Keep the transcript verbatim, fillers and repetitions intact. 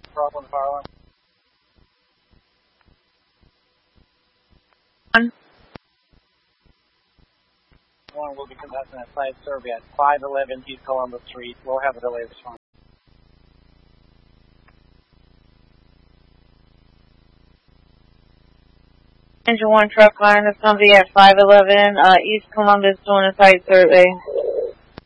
Problem fire alarm. One. One will be conducting a site survey at five eleven East Columbus Street. We'll have a delay response. Engine one truck line is going to be at five eleven uh, East Columbus doing a site survey.